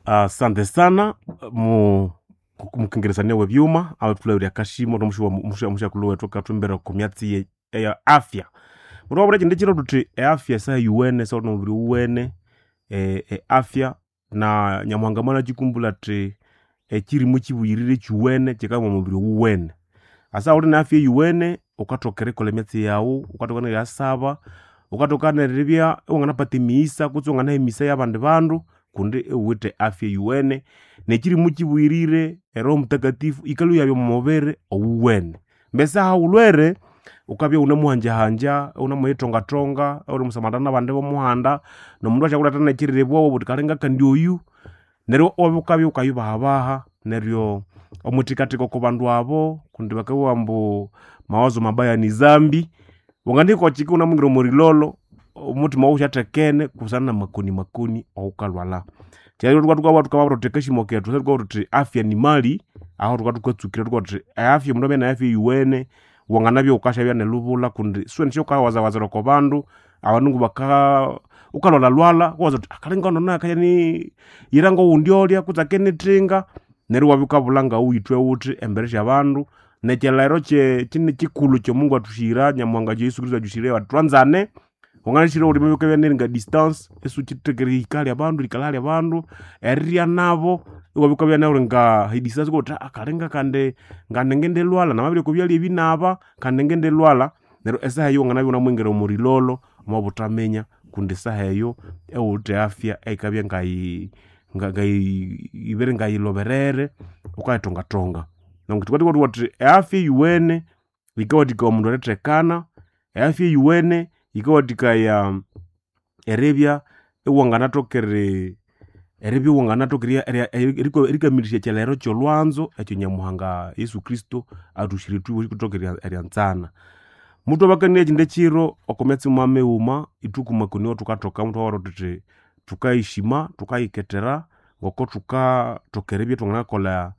Asante sana mukingirisa newe byuma abatulawira kashimo nomusha kuluwe tukatumbera ku myatsi ya afya murobora kindi kiro tuti afya sa yuwene sa nobiri uwene afya na nyamwangamana kikumbula ti ekiri mukibuyirire kiwene kikama mubiri uwene asa uri na afya yuwene ukatokere kole myatsi yawo ukatokana ya saba ukatokana ribya ungana patimisa kutso ngana emisa y'abandi bandu kundi ewite afya yuwene nekiri mukibwirire Roho Mtakatifu ikalu yabyo mumubere owuwene mbesa haulwere ukabya unamuhanja unamuyitonga uri musamandana bande bomuhanda nomundu achakulata nekirire bwo butikalenga kandi oyu neryo obukabya ukayubahabaha neryo omutikatiko ku bandu abo kundi bakawambu mawazo mabaya ni zambi wangandiko chiki unamwingiro murilolo umutima wawu chatekene kusana makuni oukalwala chero tukababura tukeshimo ketu tukababura tuti afya ni mali aho tukatsukira tukati afya mundu na afya yuwene wanganabyo ukashabya nelubula kundi sweni sho kawaza ko bandu abanungu baka ukalwala lwala kwaza akalenga nona kayani irango undiolya kutakene tringa neryo wabikabulanga uitwe uti emberesha bandu nekyalairo kine kikulu kyo Mungu atushira nyamwanga Yesu Kristo ajushire batwanzane wanganishira uri mubike byanenga distance esu kitegeri ikali abandu likalali abandu eria nabo wabikabya nawe nga hidisase ko akalenga kande ngende lwala namabire kubyali ebinaba kande ngende lwala neryo esahayo nganabyo namwengero murilolo mabutamenya kundi sahayo ewute afya ekabya ngai ibere ngai loberere ukayitonga nangitwati wati afya yuwene ikawatika omundu aretekana afya yuwene ikawatika ya erebya ewanganatokere erebya wanganatokeria erikamirisha kyalero kyolwanzo ekyo nyamuhanga Yesu Kristo atushiritu kutokeria eryanzana mutu abakaniye kinde kiro okometse mwameuma itukumakuniwa tukatoka mutu awaro tuti tukaishima tukayiketera ngoko tukatokerebya twanganakola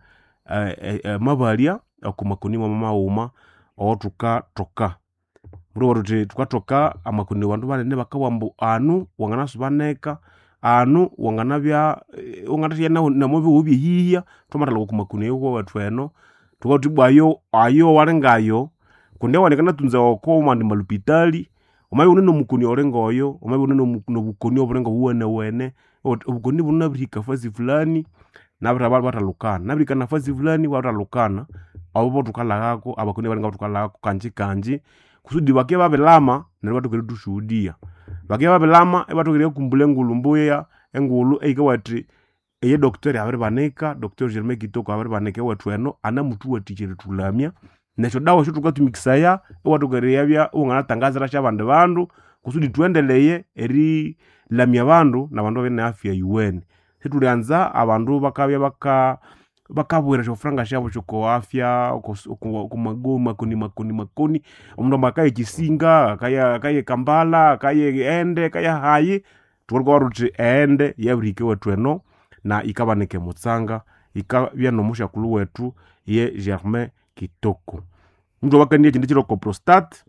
mabalia akumakuni mwa mauma o tukatoka muro tuti tukatoka amakuni wandu banene bakawambu anu wanganasubaneka anu wanganabya wangatya na mubi ubi hiya tomatala kumakuni yo watu eno tukatibwayo ayo walengayo kunde wanekana tunza oko mandi malupitali omayi uneno mukuni orengoyo omayi uneno bukuni oburengo wene obukuni bunabirika fazi fulani nabira batalukana nabirika nafasi fulani batalukana abo tukalagako abakuni balenga tukalagako kanji kusudi bake babelama neryo batukere tushuhudia bake babelama ebatukere kumbule ngulumbuya engulu eikawati eye doctor abere baneka Dr. Germain Kitoko abere baneka watu eno ana mutu watikere tulamya necho dawo sho tukatumikisaya ewatukere yabya unganatangaza rasha bandu kusudi tuendeleye eri lamya bandu na bandu bene afya yuwene situlianza abandu bakabya bakabwera shofranga shabo choko afya kumagoma makuni omundu makaye kisinga kaya kambala kaya ende kaya hayi tukolwa ruti ende yabrike wetu eno na ikabaneke mutsanga ikabya nomusha kulu wetu ye Germain Kitoko mundu bakaniye kindi kiro ko prostate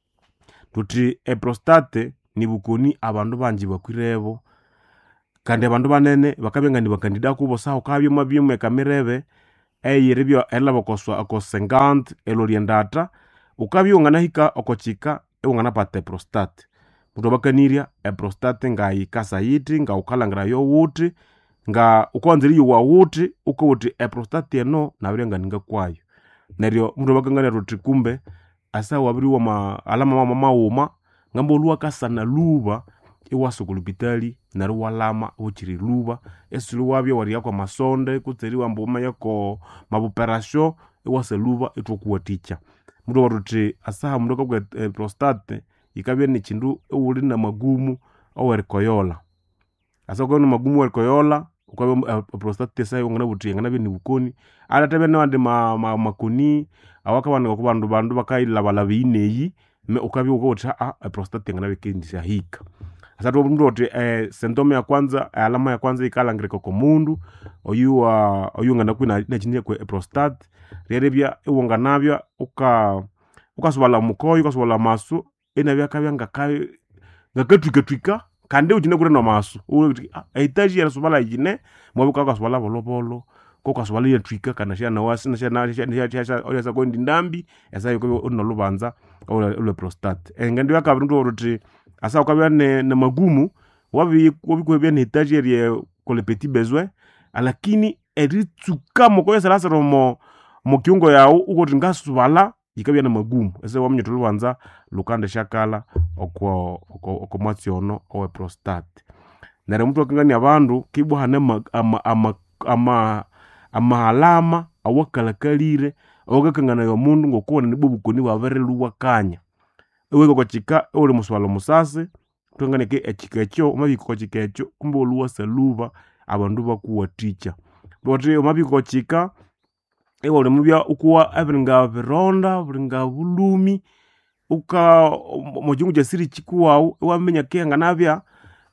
tuti prostate ni bukoni abandu banji bakwirebo kandi abandu banene bakabenga ni bakandida kubo saho kabyo mabyemo ekamirebe eyirebyo elabokoswa akosengant eloriendata ukabyo nganahika okochika eunganapata prostate mudo bakaniria prostate ngai kasayiti nga ukalangira yo wuti nga ukonzeri yo wuti uko wuti prostate eno nabirenga ninga kwayo neryo mudo bakangana ruti kumbe asa wabiri wa alama mauma ngambo luwa kasana luba iwaso kulupitali nari walama uchiri luba esulu wabyo wari yako masonde kutseri wamboma yako mabuperasyo iwase luba itokuwaticha mudo waruti asaha mudo kwa prostate ikabya ni chindu uli na magumu owerikoyola asa kwa magumu werikoyola ukabya prostate sai ngana buti ngana bini bukoni alatebe nande makuni awakabana ko bandu bakailabala bineyi me ukabya ukota prostate ngana bekendisa hika asatu mundu oti symptome ya kwanza alama ya kwanza ikalangirika ko mundu oyu ngana kwina nachine ko prostate rerebya ewonganabya ukasubala mukoyo ukasubala masu enabya kabya ngakatwika kandi uchine kure no masu uti etaji ya subala ijine mwabuka kwa subala bolobolo ko subala ya trika kana sha na wasi na sha oyasa ko ndambi esa yuko ono lubanza ole prostate engandi yakabintu uruti asa ukabya ne magumu wabi kwebya ne etaji ya ko le petit besoin lakini eritsuka mokoyesa lasero mo kiungo yao uko tingasubala ikabya na magumu ese wamnye tulubanza lukande shakala okwo mwatsiono owe prostate nere mtu akangani abandu kibwa hane ama alama awakalakalire awakangana yo mundu ngokona nibubukoni bavereluwa kanya eweko kwa chika ole muswalo musase tungane ke echikecho mabiko kwa chikecho kumbe oluwa saluva abandu bakuwa teacher bote mabiko chika ole mubya ukuwa abiringa vironda biringa bulumi uka mojungu jasiri chikuwa wamenya kenga nabya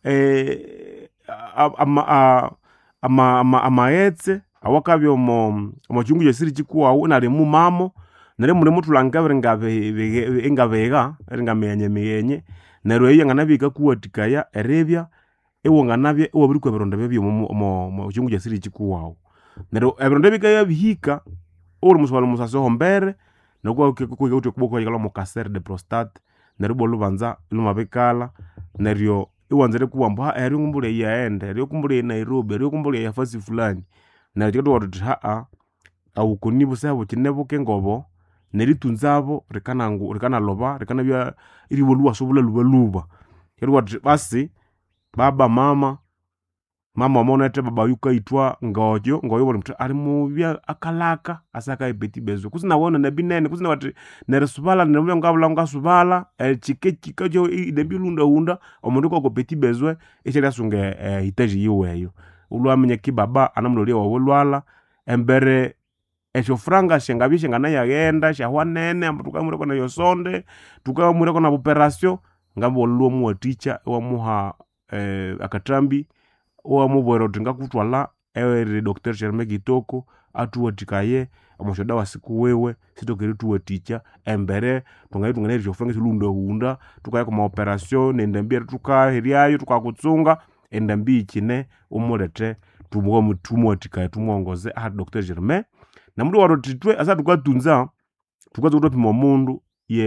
amaetse awakabyo mojungu jasiri chikuwa nale mu mamo nale mure mutulanga biringa engabega biringa menye nero yanga nabika kuwatikaya erebya ewonga nabya ewabiri kwa bironda bebyo mojungu jasiri chikuwa nero ebironda bikaya bihika uri muswalo musaso hombere nokwa kukuti kuboko yikala mu cancer de prostate nero bolubanza lumabekala neryo iwanzere kuwamba eri ngumbule yaende eri kumbule Nairobi eri kumbule ya fasi fulani na tikato watu au kunibu sabo kinebuke ngobo neritunzabo rikana loba rikana bya iri boluwa sobula luba kero watu basi baba mama monete baba yuka itwa ngoyo boli mtu ari mubya akalaka asaka ibeti bezo kusina wona na binene kusina wati neresubala nemubya ngabula ngasubala chikecho idembilunda hunda omundu ko beti bezwe echera sunge itaji yiweyo ulwamenye kibaba anamuloliya wawolwala embere echo franga shengabishe ngana yagenda shahwanene amtukamure kona yosonde tukamure kona operation ngambo luwo mu teacher wa muha akatrambi owa mubwero tinga kutwala ewe Dr. Germain Kitoko atuwatikaye amushoda wasiku wewe sitokeri tuwaticha embere tungana ejo franga silundo hunda tukaya kuma operation nendambia tukahiriayo tukakutsunga endambi ikine umulete tumuwatikaye tumuongoze Dr. Germain na mdu warotitwe asa tukatunza tukazotopima mundu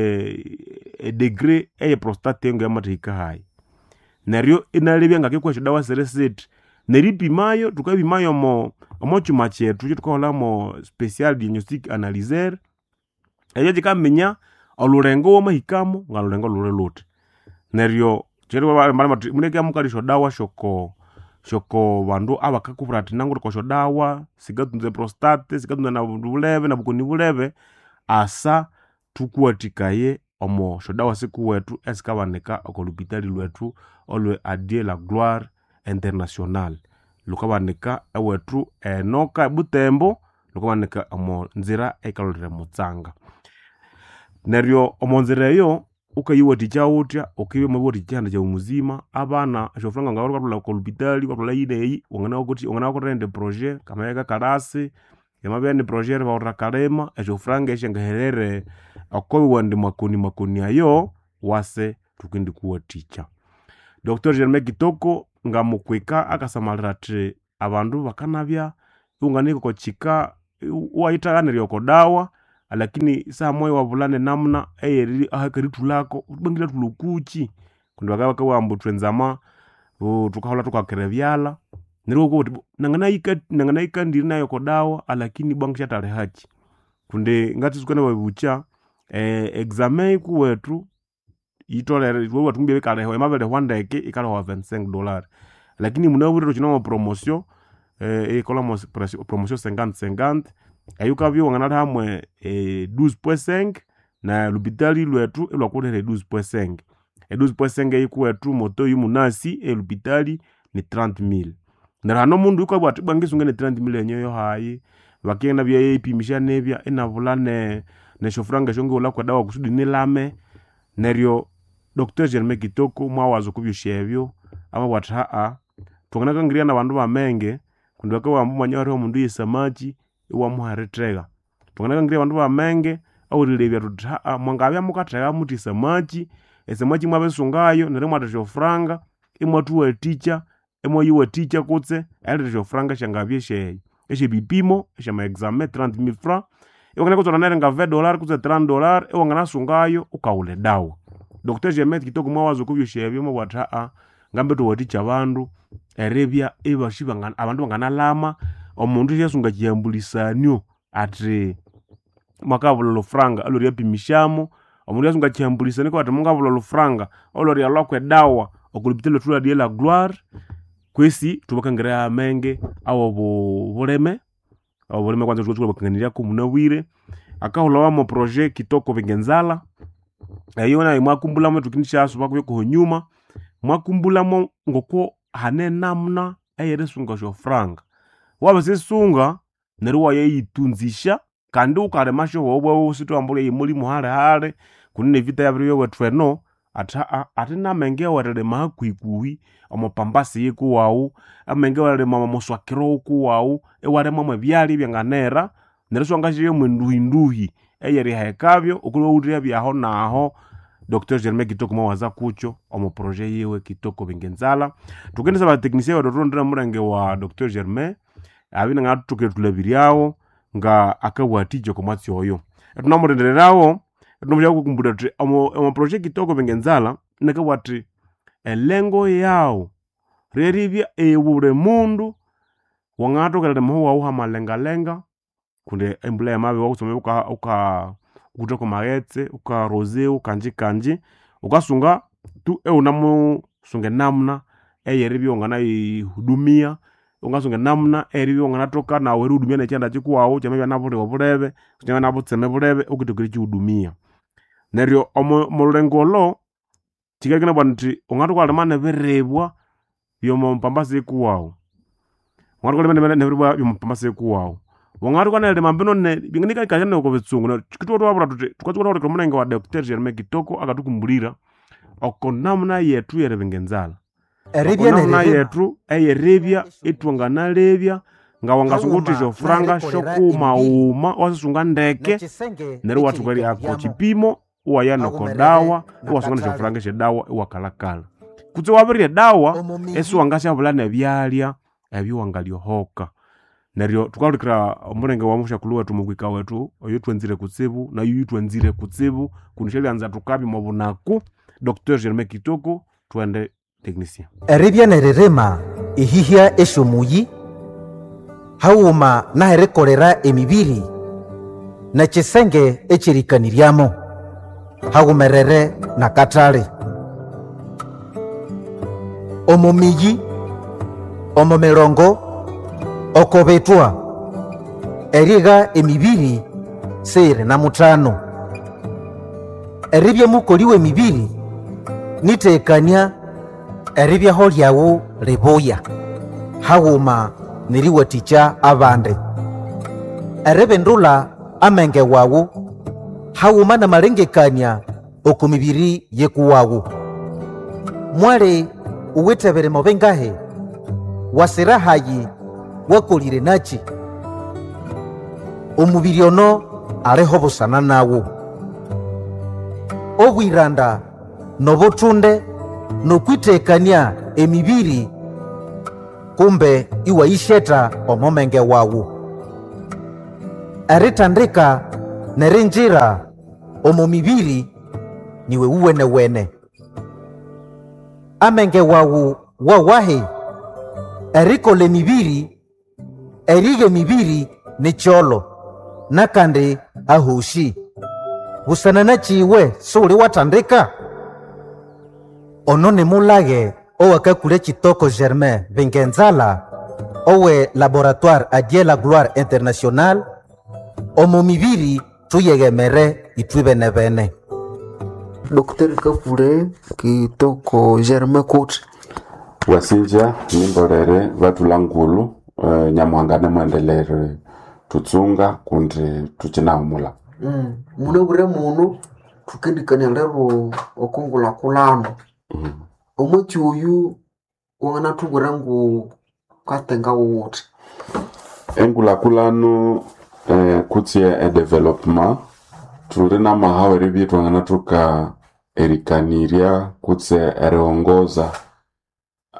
ye degree eye prostate yengo yamatihika hai neryo inalebya ngakekwa dawa sereseti neripimayo tukabimayo mo chuma chetu tukahola mo special diagnostic analyzer eyo jikamenya olurengo wamahikamo ngalurengo lulelote neryo chero muleke mukalisho dawa shoko bandu abakakupurati nangu ko dawa sigatunze prostate sigatunze na bulebe na bukoni bulebe asa tukuwatikaye omo shodawa siku wetu esikabaneka okolupitali lwetu olwe Adieu la Gloire International lukabaneka ewetu enoka Butembo lukabaneka omo nzira ekalolere mutsanga neryo omo nzira eyo ukayiwaticha utya ukibe muboti ja umuzima abana shofranga ngaworo kwatula okolupitali kwatula yineyi ungana wakorende projet kama yaka karasi yamabene projet ba kalema shofranga eshengaherere akowe wande makoni ayo wase tukindi kuwa teacher Dr. Germain Kitoko ngamukweka akasamalirate abandu bakanabya unganiko ko chika waitaganira yoko dawa lakini saa moyo wabulane namna eyeri ahakaritu lako bangila tulukuchi kundi bakaba wambu twenzama tukahola tukakerevyala nero ko nangana ikandiri nayo ko dawa lakini bangisha tare hachi kundi ngati zikona babucha examen kuwetu itolere wewe tumbye kale mabele hwandeke ikala wa $25 lakini munaburo chino promotion ikola promotion 50 ayuka byo ngana hamwe 12.5 na lupitali lwetu elwakolere 12.5 12.5 ikuwetu moto yumunasi elupitali ni 30,000 narano mundu yuko bwati bangizungene 30,000 enyoyo hayi bakena bya ipimisha nebya enavulane neshofranga shonge ola kwa dawa kusudi nilame neryo Dr. Germain Kitoko mwawazo kubyushebyo ama wathaa tungana kangiria na bandu bamenge kundi bakawa mumanyaro mundu yesamachi wa muharetrega tungana kangiria bandu bamenge awurilebya tuthaa mwangabya mukatrega muti samachi esamachi mwabesungayo nere mwatashofranga imwatuwa teacher imwayiwa teacher kutse alire franga shangavye eshe bipimo eshe ma examen 30,000 francs iwangana kutsa nanere nga $20 kutse $30 iwangana sungayo ukaule dawa. Dr. Germain Kitoko mwawazo kubyo shebyo mwata ngambe to waticha abandu erebya ebashiba abantu banganalama omuntu yasunga kiyambulisanyo ati mwakabulolo franga alori yapimishamo omuntu yasunga kiyambulisanyo ati mwakabulolo franga olori alokwe dawa okulipitelo tula diela gloire kwesi tubakangira amenge awo buleme kwanza tukuzwa bakangira ko munawire akahulawa mo projet Kitoko Bengenzala ayona imwakumbulamo tukinisha asuba ko nyuma mwakumbulamo ngoko hane namna eyeresunga sho franga wabasesunga neruwa yeyitunzisha kandi ukaremasho wobo usito ambule yimuli muhale kunene vita yabiriyo wetweno atina menge warere makwikuwi omopambasi yiku wau amenge warere mama muswakiro ku wau eware mama byali byanganera neresonga shiye mwenduhinduhi eyeri haekavyo ukulo udria byaho naho. Dr. Germain Kitoko mwawaza kucho omo projet yewe Kitoko Bengenzala tukendesa ba technicien wa dotondera murange wa Dr. Germain abina ngatuke tulabiriawo nga akawatijo ko mwatsi oyo tunamurendererawo tunomja kukumbura kuti omo projet Kitoko Bengenzala nakawati elengo yawo reribya ebure mundu wangatokelera muho wa uha malenga kunde embule mabe wa kusome uka kutoko maetse uka roseo kanji ukasunga tu unamu sunge namna eyeribi ongana ihudumia ungasunge namna eribi ongana toka na weru hudumia na chanda chikuwao chamebya nabule wabulebe kuchanga nabutseme bulebe ukitokiri chihudumia neryo omolengolo chikagina bwanti ongatoka alemane berebwa yomo mpambase kuwao ongatoka alemane berebwa yomo mpambase kuwao wangatu kana le mambeno ne binganika kajana ko betsungu na kitoro wabura tuti tukatsuka ko munenge wa Dr. Germain Kitoko akatukumbulira okonamna yetu yere Bengenzala eribya na yetu eyerebya itwangana lebya nga wangasunguti jo franga shokuma uma wasusunga ndeke nero watu kali ako chipimo wayana ko dawa wasunga jo franga she dawa wakalakala kutse wabiri dawa esu wangasha bulana byalya ebyo wangalyo hoka neryo tukalukira omulenge wa musha kuluwa tumugwika wetu oyo twenzire kutsibu na yuyu twenzire kutsibu kunisheli anza tukabi mobunaku Dr. Germain Kitoko twende technicien eribya nererema ihihya eshomuyi hauma naherekorera emibiri na chisenge echirikaniriamo hagumerere na katale omomiji omomerongo okobetwa eriga emibiri sere na mutano eribya mukoliwe emibiri nitekania eribya holyawo leboya haguma niriwaticha abande erebendula amenge wawu haguma na malengekania okumibiri yekuwawu mwale uwitebere mobengahe wasirahayi wakolire nachi omubiri ono areho busana nawo obwiranda nobotunde nokwitekania emibiri kumbe iwaisheta omomenge wawo eritandika nerinjira omomibiri niwe uwene amenge wawo wawahe erikole mibiri erige mibiri ni cholo nakandi ahushi busana nachiwe suli watandika ono ni mulage owakakule Kitoko Germain Bengenzala owe laboratoire adie la gloire internationale omo mibiri tuyegemere itwibenebene. Dr. Kakule Kitoko Germain Kuti wasinja nimborere vatulangulu nyamuhangane mwendelere tutsunga kundi tuchinahumula munebure munu tukindikania lero okongula kulano omweki uyu wangana tubura ngu katenga wote engula kulano kutsie development turi na mahawere bitu wangana tuka erikaniria kutse ereongoza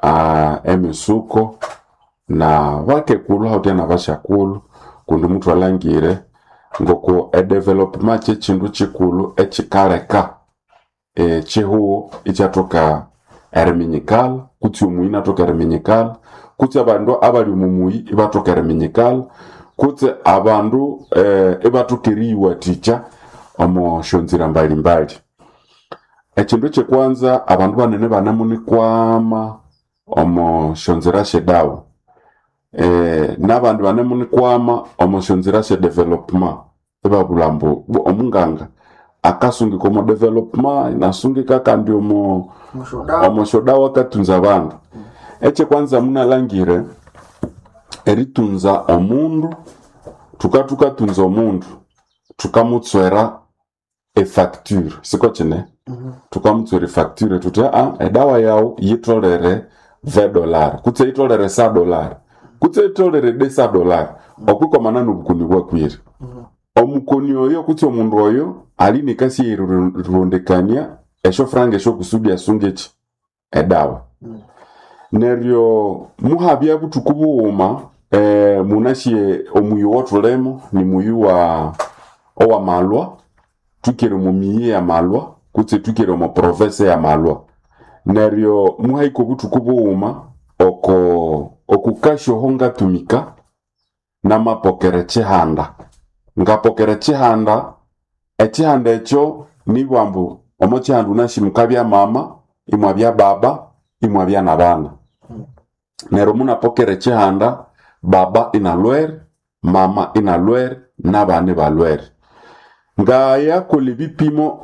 emisuko na bakekulu hautia na bashakulu kundi mtu alangire ngoko development cy'ekindu kikulu ekikaleka chihuo ichatoka eriminyikala kuti omuyina atoka eriminyikala kuti abandu abali mumuyi ibatoka eriminyikala kuti abandu ibatokeriwa ticha omo shonzira mbalimbali. Ekindu kyekwanza abandu banene banamuni kwama omo shonzira shedawo n'abandu banemuni kwama omo shonzira she development ibabulambo omunganga akasungika omo development inasungika kandi omo shodawo akatunza abandu. Ekyekwanza munalangire eritunza omundu tukatunza omundu tukamutswera efacture siko kine tukamutswera efacture tuti edawa yawo yitolere $20 kutse yitolere $100 kutse yitolere $10 okwikomana n'obukoni bwakwire omukoni oyo kutse omundu oyo ali nikasi yerondekania esho franga esho kusudi asungeki edawa neryo muhabya butuku buuma munashye omuyi wotulemo ni muyi wa malwa tukere mu miyi ya malwa kutse tukere mu province ya malwa neryo muhaiko butuku buuma okukasho honga tumika na mapokere chihanda ngapokere chihanda echihanda echo ni bwambu omo chihanda unashimuka bya mama imwa bya baba imwa bya nabana neryo munapokere chihanda baba inalwere mama inalwere nabane balwere ngaya kole bipimo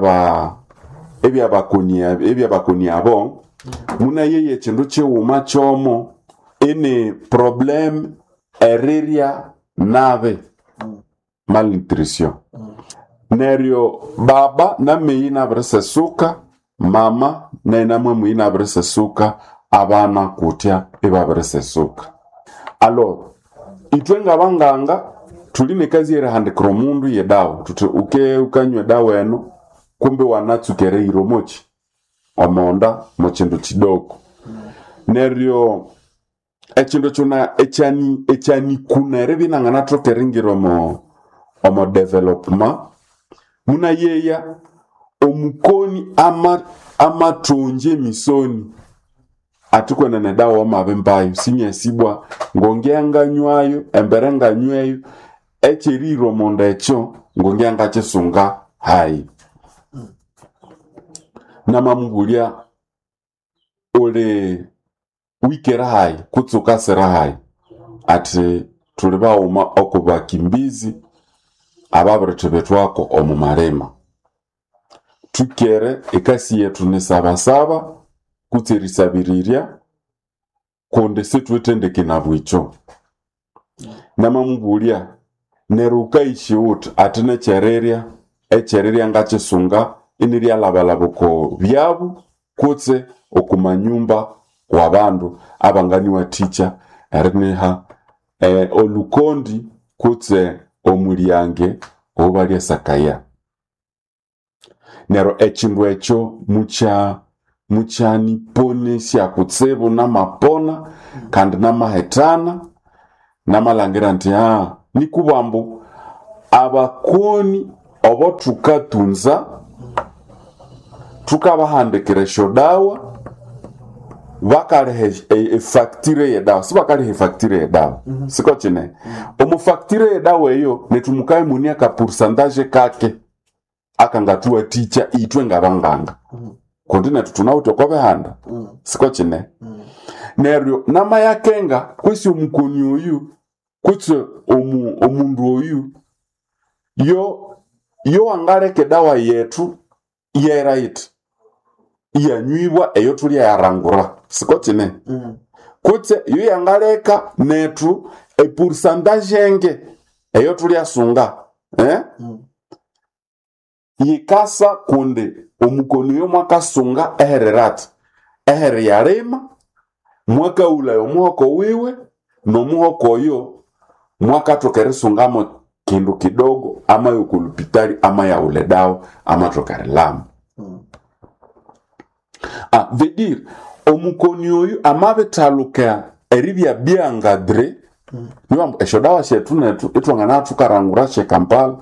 ebyabakoni abo muna yeye kindu kiwuma kyomo ene problem ereria nave malnutrition neryo baba na meina bresesuka mama na namwe muina bresesuka abana kutya ebabresesuka. Alors itwenga banganga tuline kazi yere handikro mundu yedawo tuti ukanywe dawa eno kumbe wanatsukere iromochi omonda mochindo chidoko neryo echindo chona echani kunere binangana trokeringiro omo development muna yeya omukoni ama tonje misoni atukwena nedawa omabembayo sinyasibwa ngongeanga nywayo emberenga nyweyo echeriro monda echo ngongeanga chisunga hai namambulia ole wikera hai kutsuka sera hai ati tuliba uma okubakimbizi ababrete betwako omumarema tukere ekasi yetu ne sabasaba kutsirisabiriria konde setwetendeke na bwicho namambulia neruka ishiut atine echereria ngachisunga iniria labalaboko byabu kutse okumanyumba wabandu abangani wa teacher erineha olukondi kutse omulyange obalya sakaya nero echindu echo muchani pone sya kutsebo namapona kandi namahetana namalangira nti nikubambu abakoni obo tukatunza tukabahandikire shodawa bakalehe facture yedawa si bakalehe facture yedawa siko chine omufacture yedawa eyo netumukaye munia ka pourcentage kake akangatua teacher itwe ngabanganga kondina tutunauto kwa behanda siko chine neryo nama yakenga kwesi omukoni oyu kutse omundu oyu yo angaleke dawa yetu right iyanywibwa eyo tuli yarangura siko chine kutse yo yangaleka netu pourcentage eyo tuli asunga yikasa kunde omukoni yo mwakasunga ehererat ehere yarema mwaka ula yo mwoko wiwe no mwoko yo mwaka tokeresungamo kindu kidogo ama yokulupitali ama ya uledao ama tokare lamu veut dire omukoni oyu amabitaluka eribya byangadre niba eshodawa shetu netu itwangana tukarangura she Kampala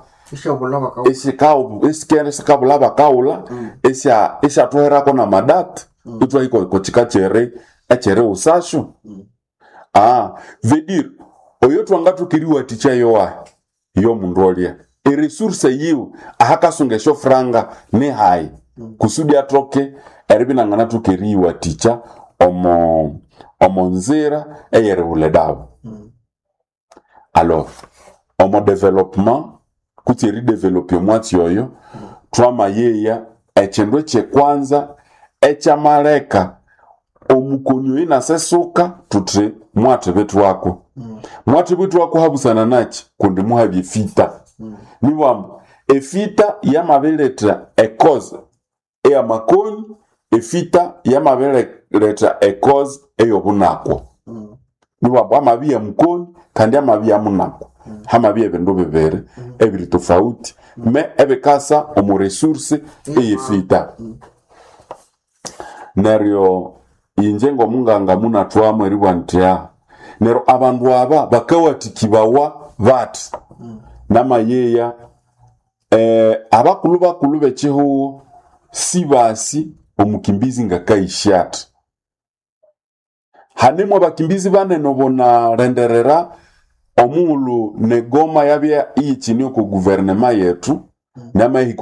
esikabula bakaula esya tuherako na madata itwahiko kochika chere usasho vedir oyo twanga tukiriwa ticha yoa yo mundu olia resource yiu ahakasungesho franga ni hai kusudi atoke eribinangana tukiriwa ticha omo nzira eyere uledabo alors omo development kutiri developer mwati yoyo twama yeya echendwe che kwanza echamareka omukoni ina sesuka tutre mwate betu wako mwate betu wako habusana nachi kundi muhabye fita niwambo efita yamabeleta cause eya makoni efita yamabeleta cause eyo bunako niwambo amabiya mukoni kandi amabiya munako hamabiya ebindu bibere ebiri tofauti me ebekasa omu resource eyefita neryo injengo munganga munatwamu eribwantia nero abandu aba bakawatikibawa bati namayeya abakulu bechihu sibasi omukimbizi ngakaishata hanemo abakimbizi banene bona renderera omulu negoma yabya ichini ku guvernema yetu namahiko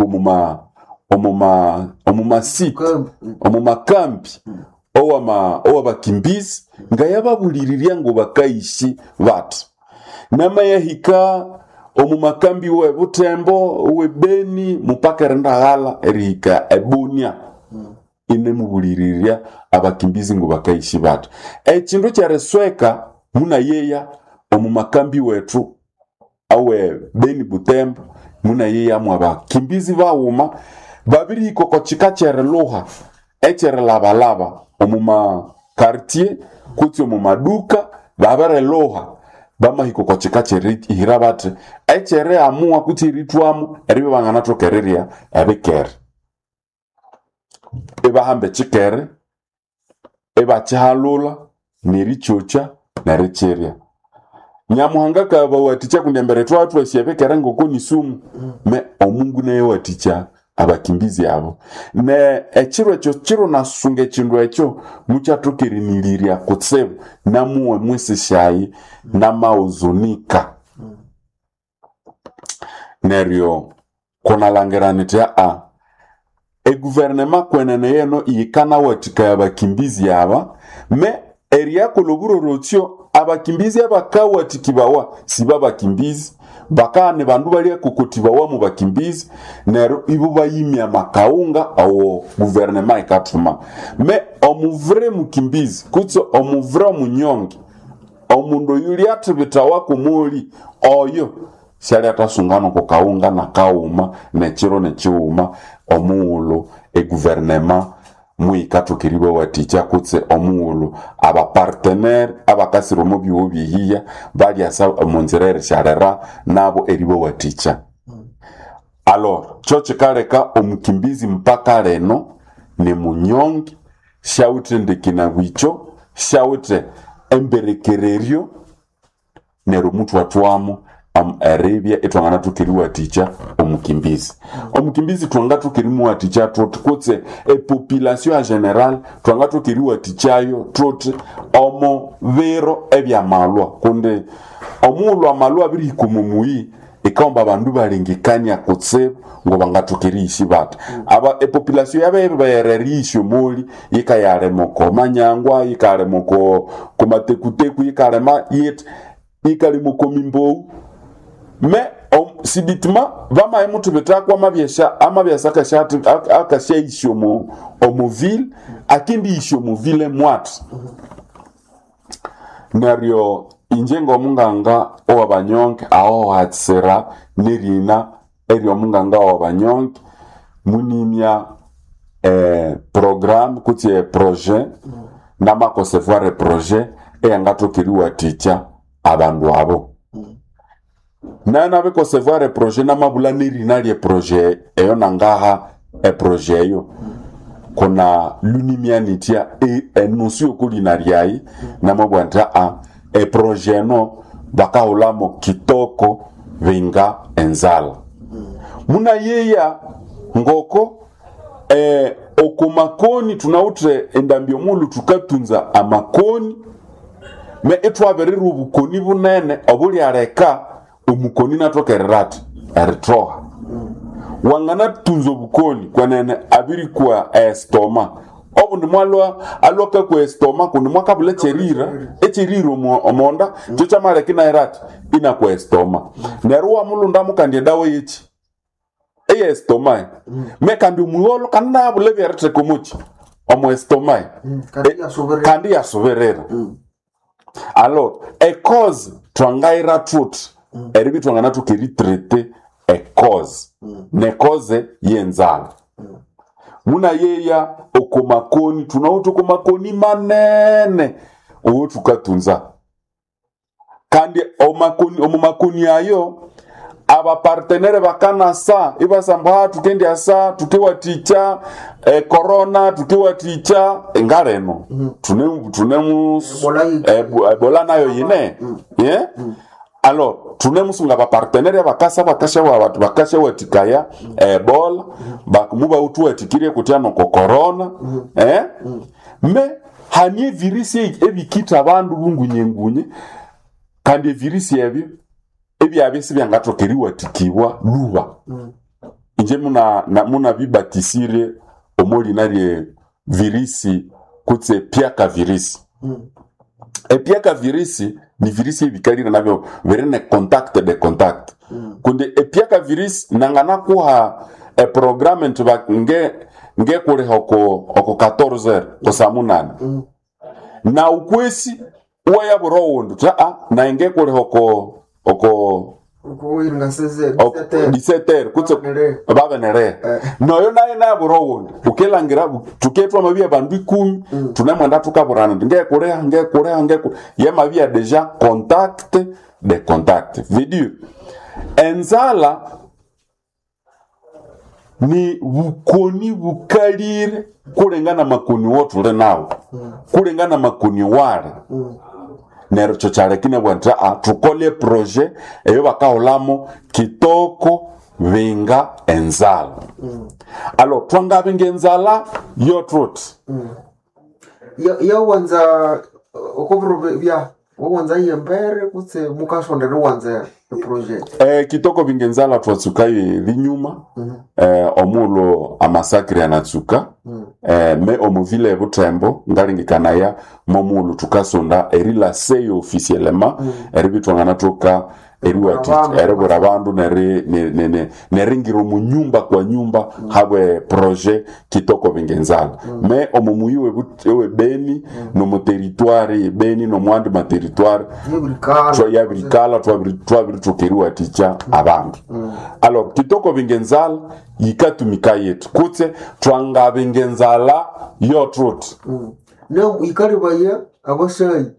omuma site omuma kampi owa bakimbizi ngayababuliriria ngo bakaishi bati namayahika omumakambi we Butembo we Beni mupaka rendagala erika Ebunia inemubuliriria abakimbizi ngo bakaishi bati ekindu kyaresweka muna yeya omumakambi wetu awe Beni Butembo muna yeya mwa bakimbizi bauma babiri koko chikachere loha echere labalaba omuma quartier kuti omuma duka babere loha bamahiko kwa chikachere ihirabate echere amua kuti ritwamu eribe bangana tokereria ebekere eba hambe chikere eba chahalula nerichocha nericheria nyamuhanga kaba waticha kundembere twatu esiebekere ngoko nisumu me omungu naye waticha abakimbizi abo ne echiro echo chiro nasunge chindu echo mucha tokeriniliria kutsebo namuwe mwesishayi namauzunika neryo kona langeranita guvernema kwenene yeno ikana watika abakimbizi aba me eria koloburo rotio abakimbizi abakawatikibawa siba bakimbizi bakane bandu bali kukotibawa mu bakimbizi nero ibo bayimya makaunga awo guvernema ikatuma me omuvre mukimbizi kutso omuvre munyongi omundo yuli atibitawa kumuli oyo shali atasungano ko kaunga na kauma nechiro nechiuma omuulo guvernema muikatukiriwe waticha kutse omuulo aba partenaire abakasiro mubyo bihiya bali asa monzerere sharera nabo eriwe waticha alors choche kareka omukimbizi mpaka reno ne munyongi shautre ndekina wicho shautre emberekererio nero mutu watwamu Arabia etwangana tukiriwa ticha omukimbizi twanga tukiriwa ticha tukotse population en general twanga tukiriwa tichayo trote omo vero ebya malwa kunde omulwa malwa biri kumumuyi ikomba bandu balingikanya kutse ngo bangatukirishi bata aba population yabe bayererisho moli ikayare moko manyangwa ikare moko kumatekuteku ikare ma yet ikari moko mimbo me sibitima vama emutu betakwa amabyasa kashati akashaisho mu ville akindi isho mu ville mwatu naryo injengo munganga owa banyonke aho hatsera nirina eryo munganga owa banyonke munimya programme kuti projet nama concevoir projet engato kiriwa ticha abandu abo nana be concevoir projet na mabula nirina lie projet eyo nangaha projet yo kuna lunimianitia enusio kulinariai na mabwanta a projeno bakaulamo kitoko vinga enzala muna yeya ngoko okumakoni tunautre endambio mulu tukatunza amakoni me etwaberiru bukoni bunene obuli areka omukoni natokererati eritroha wangana tunzo bukoni kwanene abiri kwa estoma obu ndimwalwa aloka kwa estoma kundi mwakabula cherira omonda chocha mare kina erati ina kwa estoma neruwa mulunda mukandie dawa yichi estoma mekandi umuyolo kanna abule byarete komuchi omo estoma kandi ya soberera alors a cause twangaira truth eribi twangana tukiritrete a cause ne cause yenzala muna yeya okumakoni tunautu kumakoni manene uwo tukatunza kandi omumakoni ayo aba partenere bakana sa ibasamba tukendi asa tukiwa ticha corona tukiwa ticha engareno tunemu ebola nayo yine alors tunemusunga ba partenere bakasha watikaya ebola bakumuba utu atikire kutiano ko corona me hanie virisi ebikita abandu bungunyengunye kandi virisi ebyo ebyabesi byangatokeriwa tikiwa luba inje muna bibatisire omoli nalie virisi kutse piaka virisi epiaka virisi ni virisi ebikalira nabyo verene contact de contact kunde epiaka virisi nangana kuha programme ntuba nge kule hoko 14h ko samunana na ukwesi uya burowondo na nge kule hoko 17 kutse babenere noyo na burowondo ukelangira tuketwa mabia bandu 10 tunemwenda tukaburana nge kule ye mabia deja contact de contact veut enzala ni bukoni bukalire kulengana makoni wotu le nawo kulengana makoni wale nero chochare kine bwanta tukole projet eyo bakaolamo kitoko vinga enzala alors twanga vinga enzala yo truth ya wanza okobro bya wanza yembere kutse mukashondere wanza project kitoko vinga enzala twatsukai linyuma omulo amasakri anatsuka me omuvile butembo ngaringikana ya momulu tukasonda erila seyo officiellement eribitwangana toka eriwati erebora abandu neringiro mu nyumba kwa nyumba habe projet kitoko bingenzala me omumuyiwe butewe beni no mu territoire beni no mwandi ma territoire ya brikala twabiri tukeriwa ticha abandu alors kitoko bingenzala yikatumika yetu kutse twanga bingenzala yo truth no ikaribaya abashayi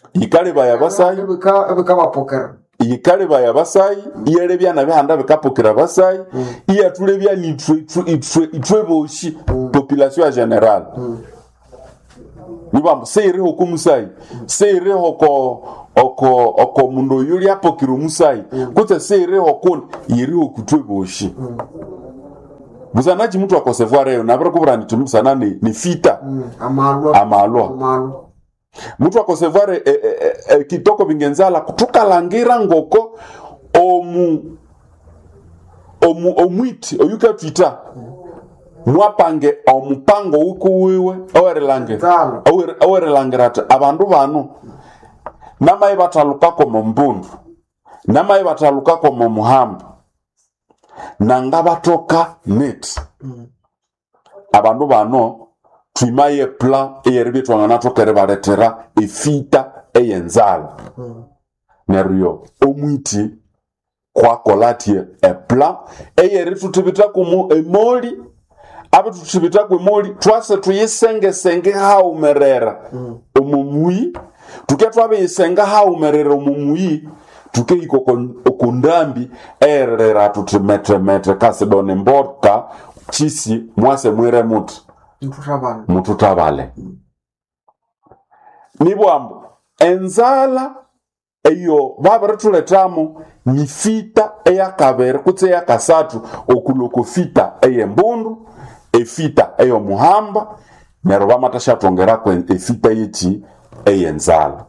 abakabapokera ikaleba ya basai iyelebya na bihanda bikapokera basai iyatulebya ni itwe boshi population en general nibambo seire hoko musai seire hoko oko mundo yuri apokiro musai kute seire hoko yiri okutwe boshi buzanaji mtu akosevoir yo nabra kubrani tumusana ni fita amalwa mtu akosevoir kitoko bingenzala kutukalangira ngoko omwiti oyuka twita mwapange omupango ukuwiwe owerelangira abandu bano namaye bataluka ko mbundu namaye bataluka ko muhamba nanga batoka net abandu bano twimaye plan eyeribitwanga natokere baletera efita eyenzala neryo omwiti kwa kolatie plan eyeritutibita kumu emoli abitutibita ku emoli twase tuyisenge haumerera omumuyi tuketwa bisenga haumerera omumuyi tukeiko okundambi erera tutimetre kasidone mboka chisi mwase mwire mutu Mtutabana. mututabale nibwambo enzala eyo babarituletamu ni fita eyakabere kutse eyakasatu okuloko fita eyembundu efita eyomuhamba neryo bamatashatongeraku efita yeki eyenzala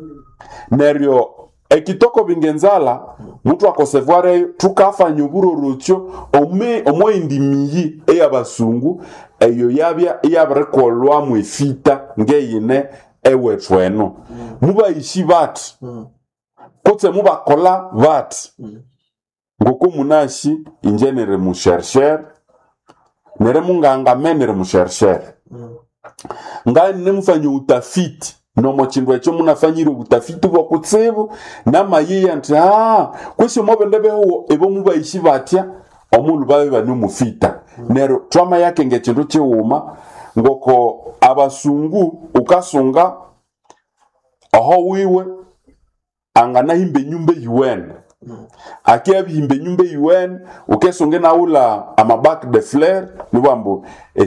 neryo ekitoko bingenzala mutu akosevware tukafanya uburorotyo omwendimiyi eyabasungu eyo yabya yabirekolwa mu efita ngeyine ewetweno mubayishi bati kutse mubakola bati ngoko munashi injenere mushersher nere mungangame nere mushersher ngani nemufanya utafiti nomo chindu ekyo munafanyire ubutafiti bwo kutsibu namayiya nti kwisi mobendebeho ebo mubayishi batya omulu babe banu mufita nero twama yake ngechindu chiwuma ngoko abasungu ukasunga aho wiwe angana himbe nyumba UN akiyabihimbe nyumba UN ukesonge naula amabak de fleur nibambo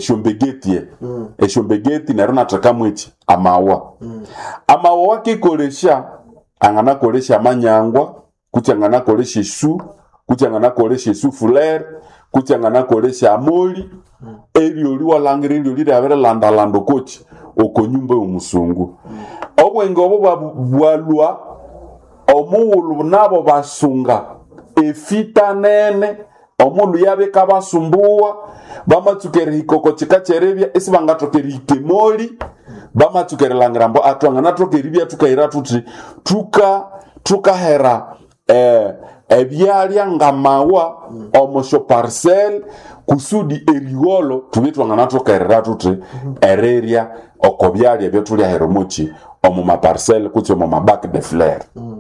eshombegeti nero natakamwechi amawa amawa wakikolesha angana kolesha manyangwa kuti angana kolesha su kuti angana kolesha su fleur kuti angana kolesha amoli erioli walangire erioli rabere landalando kochi okonyumba omusungu obwenge obo bwalwa omuwulu nabo basunga efita nene omulu yabeka basumbuwa bamatsukere hikoko chikacherebya esi bangatokere hikemoli bamatsukere langirambo atwanga natokeribya tukaira tuti tukahera ebyalya ngamawa omosho parcel kusudi eriwolo tubitwanga natokerera tuti ereria okobyalya byetulya heromochi omu maparcel kutse omu mabak de fleur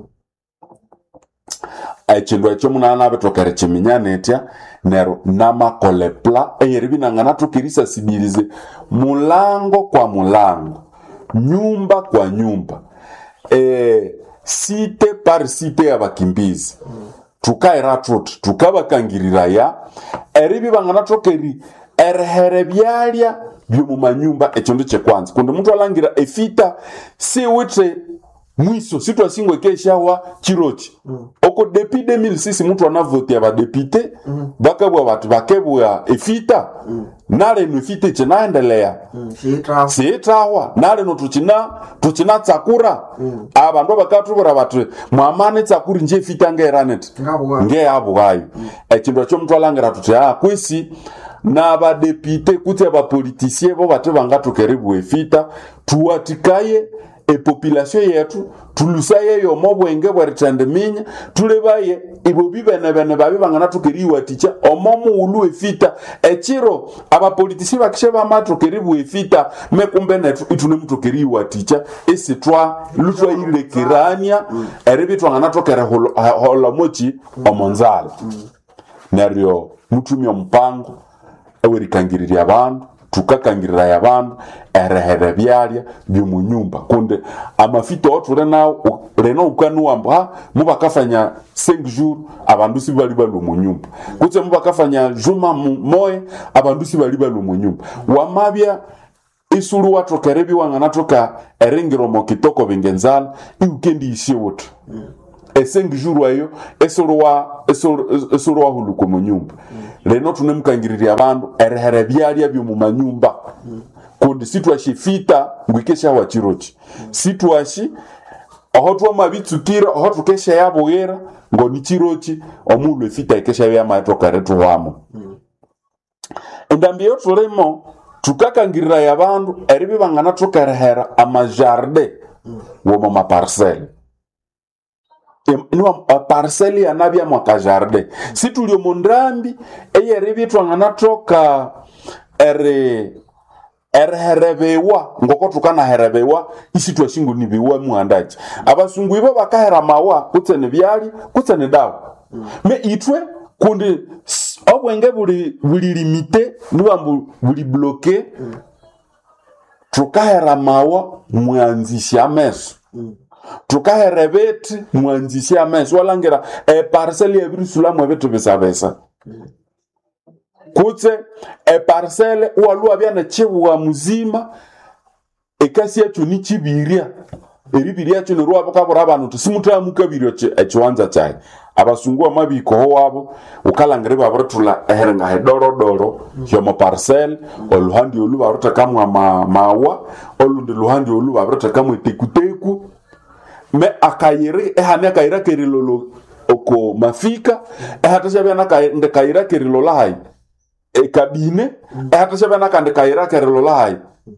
echindu ekyo munana betokere chiminyane etya nero namakolepla eyeribinanga natokirisa sibirize mulango kwa mulango nyumba kwa nyumba site par site ya bakimbizi tukaira tuti tukabakangirira ya eribi bangana tokeri erhere byalya byomumanyumba ekindu kyekwanza kundi muntu alangira efita si witre mwiso sitwasingwe keshawa chirochi oko depuis 2006 muntu anavote abadepite bakabwa batu bakebwa efita nale no efita chinaendelea sietawa nale no tuchina tsakura abandu bakatubura batu mwamane tsakuri nje efita ngeranet nge abwayo ekindu kyo muntu alangira tuti kwisi n'abadepite kuti abapolitisye bo bate bangatokeribu efita tuwatikaye population yetu tulusaye yo mobwenge bwaritandeminya tulebaye ibo bibene babi bangana tukeriwa ticha omomu ulu efita echiro abapolitisye bakishe bamatokeribu efita mekumbe netu itune mutokeriwa ticha esitwa lutwa irekirania eribitwa ngana tokere holo mochi omonzala neryo mutumi ompango ewerikangirira abantu tukakangirira yabantu erehere byalya byomunyumba kunde amafita oture nawo reno ukanuamba mubakafanya 5 jours abandu sibali balo munyumba kutse mubakafanya juma moye abandu sibali balo munyumba wamabya isuru watokerebi wanganatoka erengero mokitoko bingenzala iukendi ishiwoto 5 jours ayo esuru wa huluko munyumba reno tunemukangirira abantu erehere byalya byomumanyumba kundi sitwashi fita ngwikesha wa chirochi sitwashi aho twamabitsukira aho tukesha yabogera ngo ni chirochi omulu efita ikesha yamatoka retu wamo endambi yotulemo tukakangirira yabantu eribi bangana tukerehera amajardin wo ma parcelle niwa parcelle ya nabia mwaka jardin situlio mondrambi eyeribi twangana toka herebewa ngoko tukana herebewa isi twashingu nibiwa muandaji abasungu ibo bakahera mawa kutse ne byali kutse ne dawa me itwe kundi obwenge buli limite niwa buli bloqué tukahera mawa mwanzisha meso tukaherebeti mwanzisha meso walangira parcelle ya birusula mwe betu bisabesa kutse parcelle ualu abyana chibuwa muzima ekasi yacu ni chibiria eribiri yacu ni ruwa bakabura abantu tusimuta mukabirio echiwanza chai abasungu amabiko ho wabo ukalangire babrotula eherenga hedoro yomo parcelle oluhandi olu babrota kamwa mawa olundi luhandi olu babrota kamwa tekuteku me akayire ehane akayira kerilolo oko mafika ehatasha bana kayira kerilola hai ekabine ehatasha bana kayira kerilola hai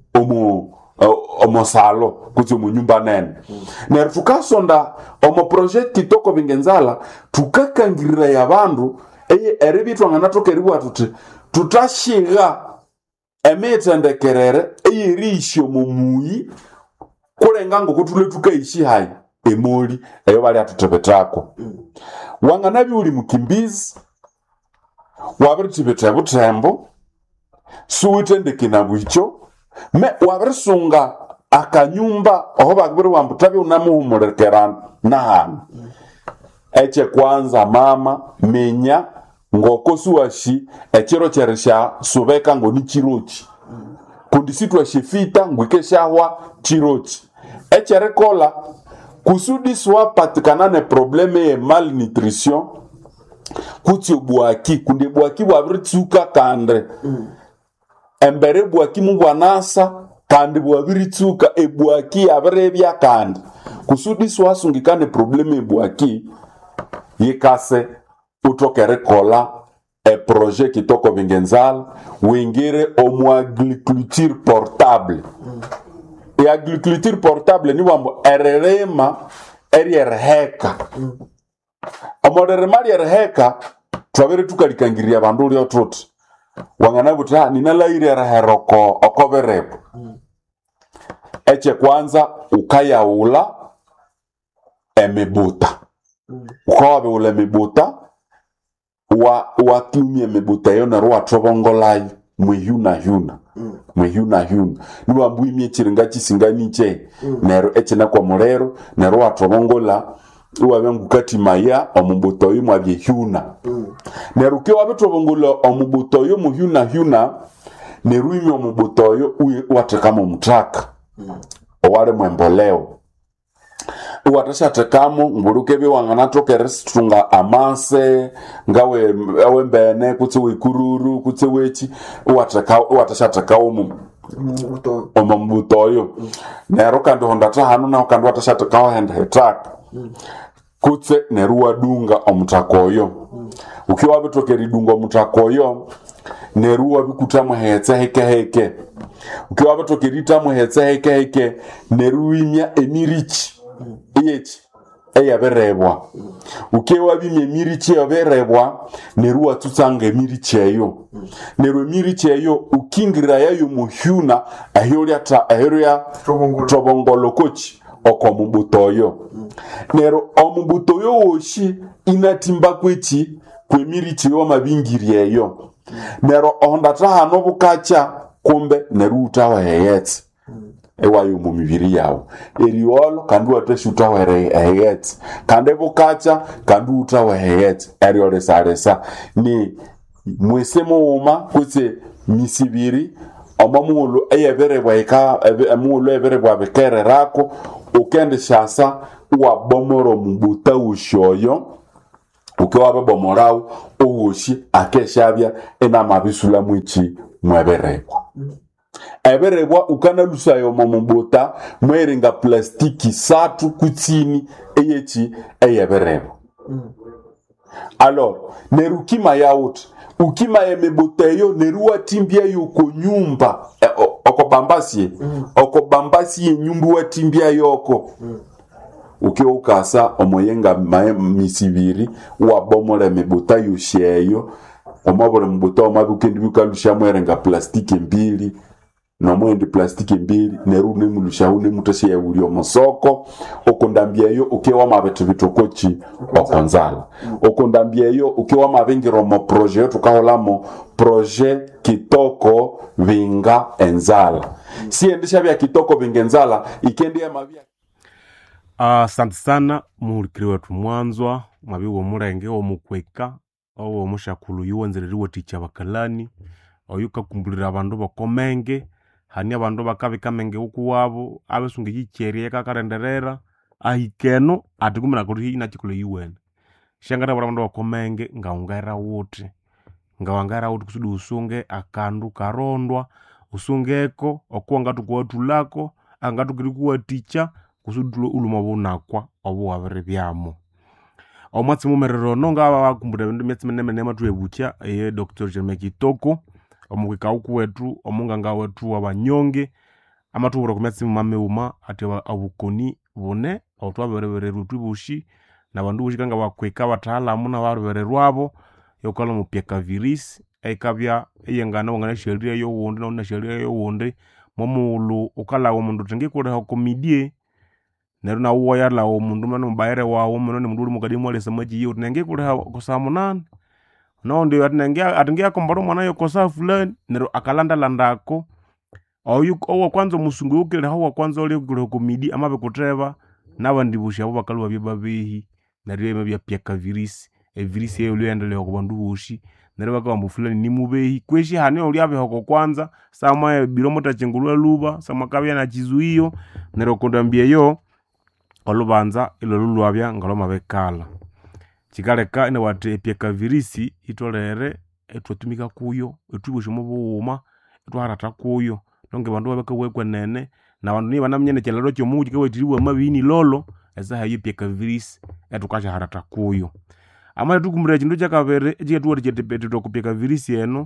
omo salo kuti mu nyumba nene na tukasonda omo project kitoko bingenzala tukakangirira ya bandu eribitwa ngana tokeriwa tutashiga emetendekerere eyirisho mumuyi kulenga ngo kutule tukaishi hai emoli eyo bali atutebetako wangana bi uli mukimbizi wabritibeta butembo suwitendeke na bwicho me wabrisunga akanyumba oho bakbiri wambutabe unamuhumurekerana nahana eche kwanza mama menya ngoko suwashi echiro cherisha subeka ngo ni chirochi kundisitwa shifita ngwikeshahwa chirochi eche rekola kusudi swa patikanane probleme ya malnutrition kuti buaki kunde buaki wabritsuka kande embere buaki mubwanasa kandi bwabiritsuka ebuaki abrebya kandi kusudi swa sungikane probleme buaki yikase utokere kola projet kitoko bingenzala wingire omo agriculture portable e agriculture portable ni wambo ererema erierheka amorerema erierheka twabere tukalikangiria bandu lyo trot wangana buta ninalaire erheroko okoberebo eche kwanza ukayaula emebuta ukawabe ule mebuta wa kiumie mebuta yona ruwa trobongolai mwehuna niwa mbuimie chiringa chisingani che nero echena kwa morero nero watrobongola uwa ngukati maya omubuto yo mwabye hyuna nero ke wabetrobongola omubuto yo muhyuna nero imi omubuto yo watekamo mutaka owale mwemboleo watashatekamo ngurukebe wangana tokerestrunga amanse ngawe awembene kutse wekururu kutse wechi watashatekawo omubutoyo nero kandi hondata hanu na kandi watashatekawo henda hetaka kutse nero wadunga omutakoyo ukiwa betokeri dunga omutakoyo nero wabikutamwe hetse heke ukiwa betokeri tamwe hetse heke nero imya emirichi iyechi eyaberebwa ukewa bimye mirichi yaberebwa neruwa tutsanga mirichi eyo neru mirichi eyo ukingira yayo muhyuna ahiria trobongolo kochi okomubutoyo neru omubutoyo woshi inatimba kwechi kwe mirichi yo mabingiri eyo neru ondata hano bukacha kumbe neru utawa heyetse ewayo mu mibiri yawo eriolo kandi wateshuta were ehetse kandi bukacha kandi utawa heyetse eriole saresa ni mwesemo uma kutse misibiri amamulo eyeberebwa amulo eyeberebwa bekere rako ukende shasa wa bomoro mubuta ushoyo ukewa bomorao uwoshi akeshabya ena mabisula mwichi mweberebwa eberebwa ukana lusayo momobota mweringa plastiki satu kutini eyechi eyeberebwa alors nerukima yaut ukima emeboteyo neruwa timbia yoko nyumba okobambasi nyumbu wa timbia yoko ukasa omoyenga misibiri wa bomole mebota yosheyo omabore mbota omabukendi bukalusha mwerenga plastiki mbili no mwende plastiki mbili neru nemulusha une mutasi ya uri omosoko okondambieyo ukewa mabetu bitokochi okonzala okondambieyo ukewa mabengiro mo projet tukaholamo projet kitoko vinga enzala siendesha bya kitoko vinga enzala ikendea mabia. Asante sana mulikiri wetu mwanzwa mabiwo murenge omukweka owo mushakulu yuwanzereriwe ticha bakalani oyukakumbulira abandu bakomenge hani abandu bakabikamenge ukuwabo abesunga yicherie kakarenderera ahikeno atikumira kuti inachikule yuwene shangata abandu bakomenge ngaungaira wuti kusudi usunge akandu karondwa usungeko okuwa ngatu kuwatulako angatu kiri kuwaticha kusudi uluma bunakwa obu wabere byamo omwatsi mumerero nonga aba bakumbura bindu myatsi menene matu ebucha Dr. Jeremy Kitoko omugika ukuwetu omunganga wetu abanyonge amatubura kumyatsi mameuma ati abukoni bune otwaberere rutubushi nabandu bushikanga bakweka bataalamu na barubererwabo yokala mupyeka virus ekabya eyengana wangana sheria yo wundi na sheria yo wundi momulu ukala omundu tengikureho komidie nero na uwa yala omundu mwana mubayere wawo muno ni mundu mukadimu ale samaji yo tengikureho kosamunana no ndio atingia kombaro mwana yo kosa fulani nero akalanda landako owa kwanza musungu ukile hawa kwanza oli kureho komidi amabe kutreva nabandi busha abo bakaluwa byebabehi nero yemebya pyeka virus evirisi eyo lyendelea kubandu boshi nero bakamba fulani ni mubehi kweshi hane oli abehoko kwanza sama biromota chengulwa luba sama kabya na chizuiyo nero kondambye yo olubanza ilo lulwabya ngaloma bekala chikaleka ine wate pyeka virisi itolere etwatumika kuyo etuboshi mubuuma etwarata kuyo nonge bandu babekawekwa nene na bandu ni banamnyene chelalo kyo muji kawetiriwe mabini lolo eza hayo pyeka virisi etukacha harata kuyo ama tukumura chindu chakavere chiketuwa chitepetito kupyeka virisi eno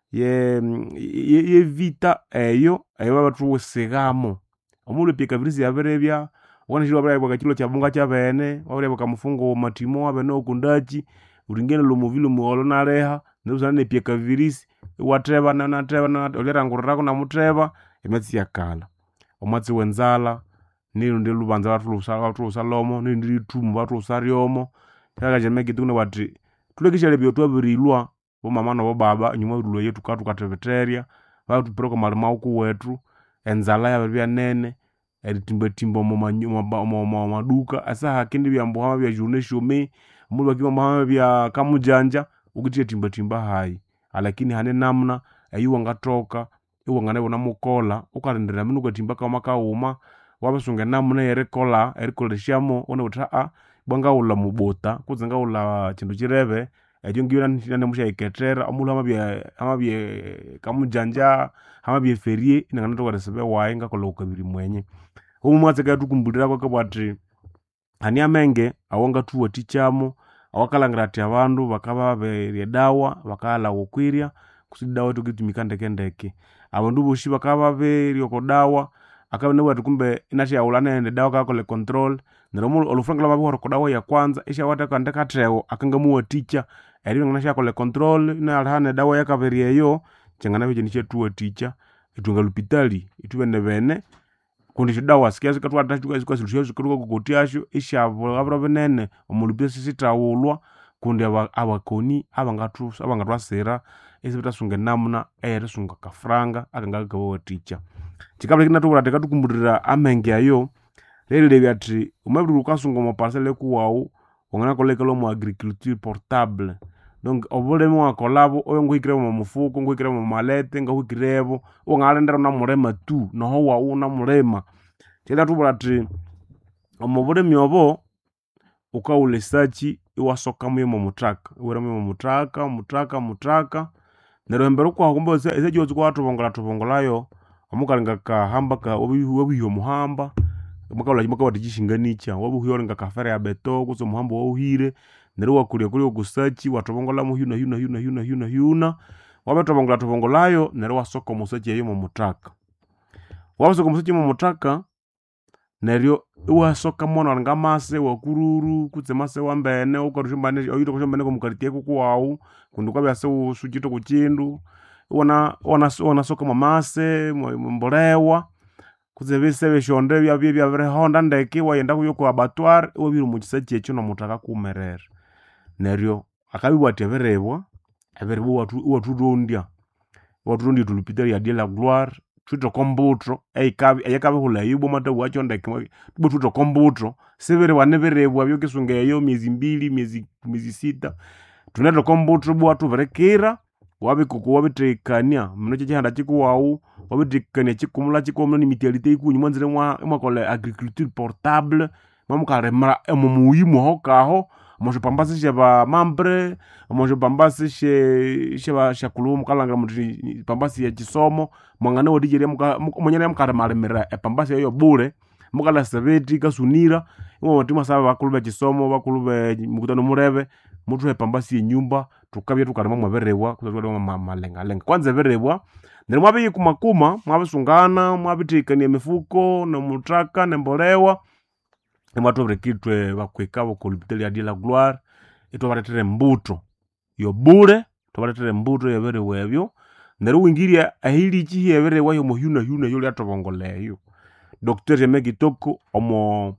ye vita eyo batu segamo omulu pyeka virisi yaberebya wana shiro abaya bakachilo chabunga chabene wabaya bakamufungo matimo abene okundachi uringene lo movilo muolo na reha nduzane pyeka virisi wateba na teba na olera ngurrako na muteba emetsi yakala omatsi wenzala nilo ndi lubanza watu usalomo nilo ndi tumu watu usariomo kaka jemeki tukune wati tulekishale byotu abirilwa bo mama na bo baba nyuma yulwe yetu katu kateveteria watu proko malima uku wetu enzala ya bya nene eritimba mo maduka asa hakindi byambo hama bya journée chômée mulu bakima hama bya kamujanja ukutie timba hai lakini hane namna ayu ngatoka iwangane bona mukola ukarendera minu kwatimba kama kauma wabasunga namna erikoleshamo one uta bwanga ula mubota kuzenga ula chindu chirebe ejo ngiyo nane musha iketera amulu amabye kamujanja amabye ferie inangana toka resebe waenga kola ukabiri mwenye humu mwatse kaya tukumbulira kwa kabwati hani amenge awanga tuwa tichamo awakalangira ati abandu bakaba berye dawa bakala ukwiria kusidi dawa tukitumika ndeke abandu boshi bakaba berye ko dawa akabe ne watu kumbe inashi ya ulana ende dawa kakole control nero olufranga laba bihoro kodawa ya kwanza isha wata kanda katreo akangamu wa teacher eri ngana sha kole control na alhane dawa ya kaverie yo changana bije niche tuwa teacher itunga lupitali itubene bene kundi dawa sikia sikatwa tashuka sikwa solution zikuruka kukotiasho isha abra benene omulupese sitawulwa kundi abakoni abangatwa sera esibita sunga namuna sunga kafranga akanga kawo teacher chikabla kinatubura tekatukumbulira amenge ayo lele byati umabiri ukasunga mu parcelle kuwao ongana kolekelo mu agriculture portable donc obole mu kolabo oyo ngwikire mu mufuko ngwikire mu malete ngwikirebo ongalendera na murema tu no wa una murema tela tubura ati omobole myobo ukaule sachi iwasoka mu mutraka wera mu mutraka nero mbero kwa kumbe esejo zikwa tubongolayo amukalinga kahamba ka wabiyo muhamba mukawula chimaka watichishinganicha wabuhiyolinga kafere ya beto kuso muhamba wauhire nero wakulia kusachi watobongola mu hyuna wabetobongolayo nero wasoko musachi yeyo mu mutraka wabasoko musachi mu mutraka neryo iwasoka mona ngamase wakururu kutse mase wambene ukarushambane oyito kushombane komukaritie kukuwau kundi kwabyase usujito kuchindu wana soka mamase mbolewa kutse bise shonde bya honda ndeke wayenda kuyo ku abattoir obiru mu kisachi ekyo no mutaka kumerera neryo akabibwate berebwa watu tulupita ya de la gloire tuto kombutro eyakabe hula yubo mata wacho ndeke tuto kombutro sebere waneberebwa byo kisungeyo miezi 2 miezi 6 tunenda kombuto bwa tuverekera wabikuku wabitekania mno chihanda chikuwau wabitekania chikumula chikomula ni mitialite ikunyi mwanzire mwakole agriculture portable mwamukaremara emumuyimu aho kaho mosho pambasi sheba mambre mosho pambasi sheba shakulu mukalanga muti pambasi ya chisomo mwangane wodijeria mwenyene mukaremaremera pambasi yo bure mukala sebeti kasunira imwe mutima saba bakulube chisomo bakulube mukutano murebe mutu pambasi yenyumba tukabya tukarema mwaberewa kuzalwa malenga kwanza berewa nere mwabe kumakuma mwabisungana mwabitikania mifuko na mutraka na mbolewa emwatobrekitwe bakwekabo ku hospital ya de la gloire ito baretere mbuto yo bure to baretere mbuto yeberewa ebyo nere wingiria ahili chi yeberewa yo muhuna yo lyatobongoleyo Dr. Jemekitoko omo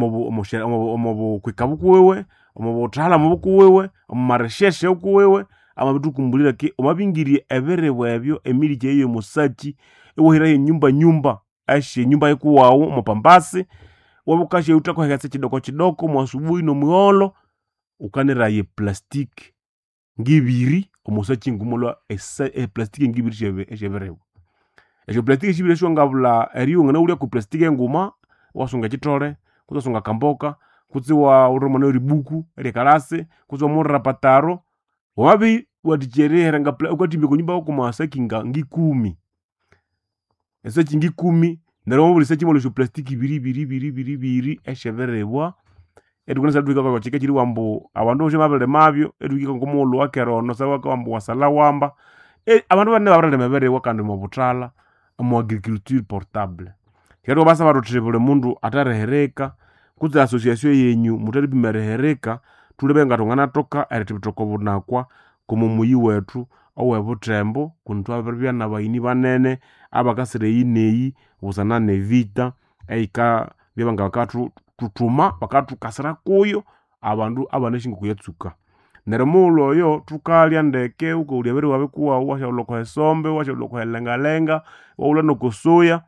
kwekabo kuwewe omo botala mubukuwewe omo maresheshe kuwewe amabitukumbulira ki omabingirie eberewa ebyo emilije eyo musachi ewohira nyumba ashe nyumba ekuwawo omopambasi wabukashe utako hegase chidoko mwasubuhi no muholo ukanera ye plastic ngibiri omusachi ngumulwa plastic ngibiri sheberewa esho plastic shibire sho ngabula eriyo ngana uri ku plastic nguma wasunga chitole kuzosunga kamboka kuziwa uromona uri buku eri karase kuzo murra pataro wabi wadijerera ngapla ukatimbe kunyumba ko masaki ngikumi esaki ngikumi ndaro muri saki mo sho plastic biri esheberewa edukana sadwika kwa chike chiri wambo abandu oshe mabele mabyo edukika ngomolo wakerono sawa kwa wambo wasala wamba abandu bane babrande meberewa kandi mu butala mu agriculture portable kero basa barotrebule mundu atarehereka kuza association yenyu mutari bimerehereka tulebenga tongana toka eritibitoko bunakwa kumumuyi wetu owe butembo kuntu aberbya nabayini banene abakasire yineyi usana nevita eika bibanga bakatu tutuma bakatu kasira kuyo abandu abaneshinga kuyatsuka neremulo yo tukalya ndeke uko ulyabere wabe kuwa washaloko esombe washaloko lenga wala nokusoya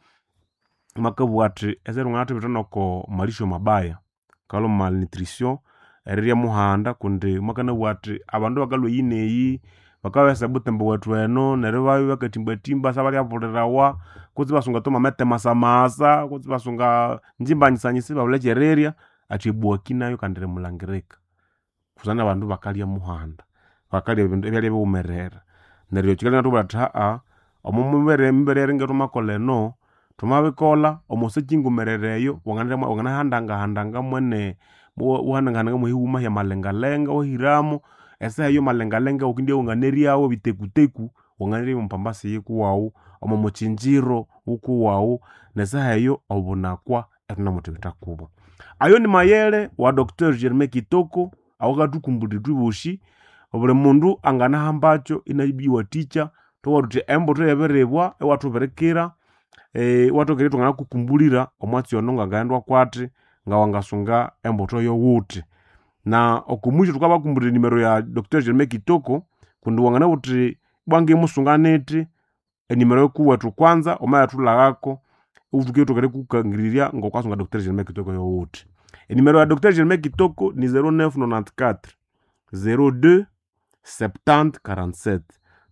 makabwati ezero ngati bitonoko malisho mabaya kalo malnutrition eriya muhanda kundi makana bwati abandu bakalwe yineyi bakawesa butembo wetu eno nerebayo bakatimbatimba sabali avulirawa kuti basunga toma mete masamasa kuti basunga njimbanyisanyisi babulechereria atibwaki nayo kandire mulangirika kusana abandu bakalya muhanda bakalya ebintu ebyali bumerera neryo kikali natubata omumubere ngero makoleno tumabikola omusekingumerereyo wangana handanga mwene uhandanga muhiuma ya malengalenga ohiramo esa yo malengalenga ukindi unganeriawo bitekuteku wanganeri mpambasi yekuwawu omuchinjiro ukuwawu nesa yo obunakwa etuna mutibita kubo ayo ni mayele wa Dr. Jemekitoko awakatukumbulitwe bushi obule mundu angana hambacho inabiwa teacher towarute embo to yaberebwa ewatuberekera watokere tongana kukumbulira omwatsi ononga gaendwa kwati ngawangasunga emboto yo wuti na okumucho tukabakumbulira nimero ya Dr. Jemekitoko kundi wangana wuti bwange musunganeti nimero yokuwa tu kwanza omaya tulagako uvuke tokere kukangiriria ngokwasunga Dr. Jemekitoko yo wuti nimero ya Dr. Jemekitoko ni 0994 02 70 47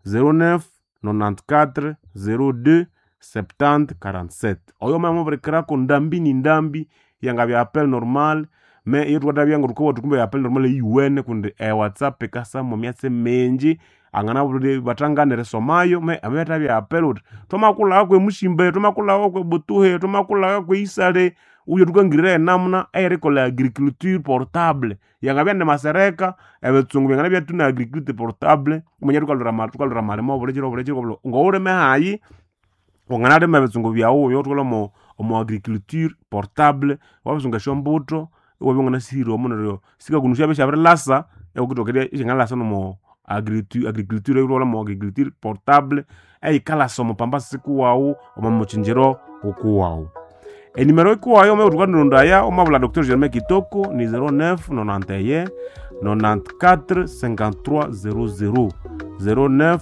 0994 02 70 47 oyo mama brekera ko ndambi yanga bya appel normal me yetu wadabya nguruko tukumbe appel normal UN kundi WhatsApp kasa mu myatse menji angana bude batanganere somayo me ameta bya appel tomakula kwe mushimbe tomakula kwe butuhe tomakula kwe isale uyo tukangirira namna erikola agriculture portable yanga bya masereka ebetsungu bya bya tuna agriculture portable umunya tukalura malemo bulechiro ngore me hayi wanganade mabetsungu byawo yo tukola mo agriculture portable wabuzunga shombuto wabungana siro monero sika kunusha besha lasa ekutokere ingala lasa no agriculture yo mo agriculture portable kala somo pamba siku wawo omuchinjiro ukuwawo enimero ikuwayo me utukandonda ya omabula Dr. Jemekitoko ni 0991 94 53 00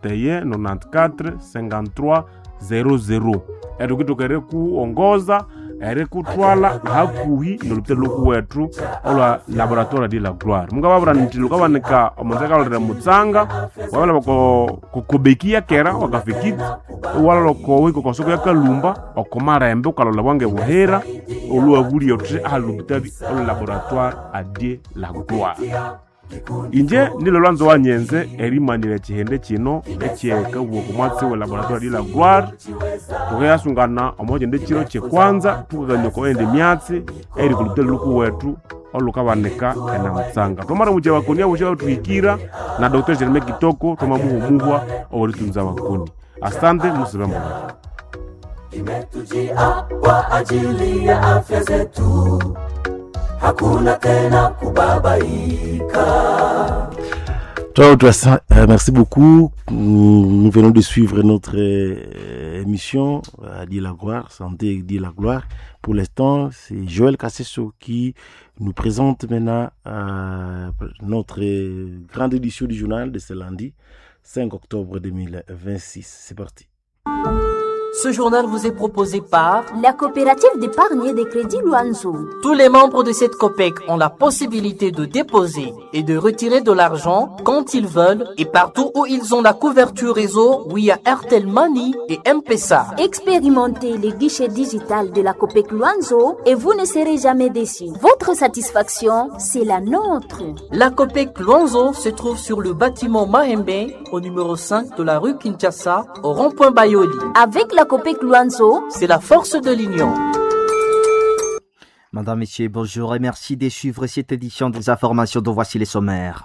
0991 94 53 00 edukitokere kuongoza erikutwala hakuhi nolutelo lukuwethu olwa laboratoire de la gloire mungababura nti lukabanika omonzeka olere mutsanga wabala kokobekia kera wakafikiti wala lokowe kokosoko yakalumba okomarembe ukalola bwange buhera oluwabuli otre alubitabi olwa laboratoire de la gloire inje ndilo lwanzo wanyenze erimanira chihende kino ekyeka bwoko mwatsi we laboratoire de la gloire tukayasungana omoje ndechiro kyekwanza tukaganyoko ende myatsi eri kulutelo lukuwetu olukabanika ena mutsanga tomara muje bakoni abo tuhikira na Dr. Jeremy Kitoko tomamuhumuhwa oweritunza bakoni asante musibe mbona imetujia kwa ajili ya afya zetu hakuna tena kubabaika. Merci beaucoup. Nous venons de suivre notre émission Dit la gloire, santé et Dit la gloire. Pour l'instant, c'est Joël Kasseso qui nous présente maintenant notre grande édition du journal de ce lundi 5 octobre 2026. C'est parti. Ce journal vous est proposé par la coopérative d'épargne et de crédit Luanzo. Tous les membres de cette COPEC ont la possibilité de déposer et de retirer de l'argent quand ils veulent et partout où ils ont la couverture réseau via Airtel Money et M-Pesa. Expérimentez les guichets digital de la COPEC Luanzo et vous ne serez jamais déçus. Votre satisfaction, c'est la nôtre. La COPEC Luanzo se trouve sur le bâtiment Mahembe au numéro 5 de la rue Kinshasa au rond-point Bayoli. Avec la COPEC Luanzo, c'est la force de l'union. Madame, Messieurs, bonjour et merci de suivre cette édition des informations dont voici les sommaires.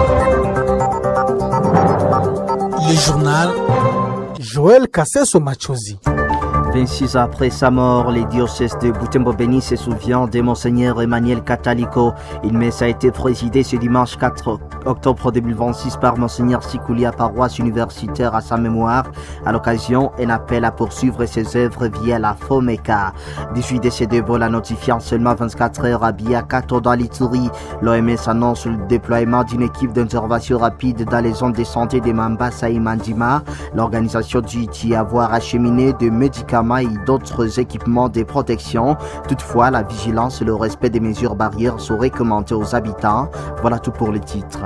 Le journal Joël Kasseso Machozi. 26 ans après sa mort, les diocèses de Butembo-Beni se souviennent de Monseigneur Emmanuel Kataliko. Une messe a été présidée ce dimanche 4 octobre 2026 par Monseigneur Sikoulia, paroisse universitaire à sa mémoire. À l'occasion, un appel à poursuivre ses œuvres via la FOMECA. 18 décès de vol à notifier en seulement 24 heures à Biakato dans l'Ituri. L'OMS annonce le déploiement d'une équipe d'intervention rapide dans les zones de santé de Mambasa et Mandima. L'organisation dit y avoir acheminé de médicaments et d'autres équipements de protection. Toutefois, la vigilance et le respect des mesures barrières sont recommandés aux habitants. Voilà tout pour les titres.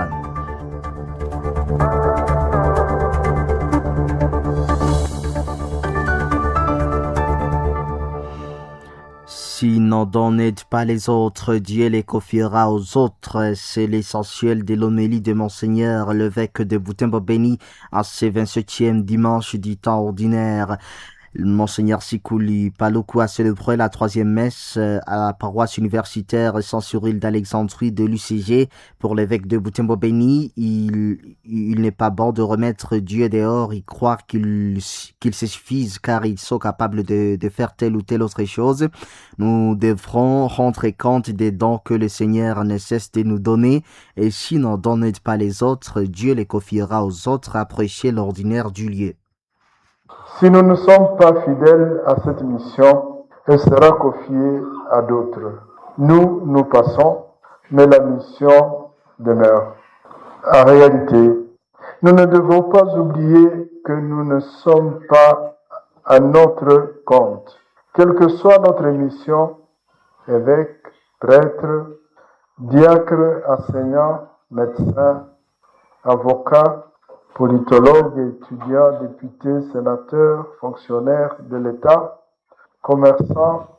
Si n'en n'aide pas les autres, Dieu les confiera aux autres. C'est l'essentiel de l'homélie de Monseigneur, l'évêque de Butembo-Beni, en ce 27e dimanche du temps ordinaire. Monseigneur Sikouli Paloukou a célébré la 3e messe à la paroisse universitaire Saint-Cyril d'Alexandrie de l'UCG. Pour l'évêque de Butembo-Beni, il n'est pas bon de remettre Dieu dehors et croire qu'il se suffise car ils sont capables de faire telle ou telle autre chose. Nous devrons rendre compte des dons que le Seigneur ne cesse de nous donner et si n'en donne pas les autres, Dieu les confiera aux autres à prêcher l'ordinaire du lieu. Si nous ne sommes pas fidèles à cette mission, elle sera confiée à d'autres. Nous passons, mais la mission demeure. En réalité, nous ne devons pas oublier que nous ne sommes pas à notre compte. Quelle que soit notre mission, évêques, prêtres, diacres, enseignants, médecins, avocats, politologues, étudiants, députés, sénateurs, fonctionnaires de l'État, commerçants,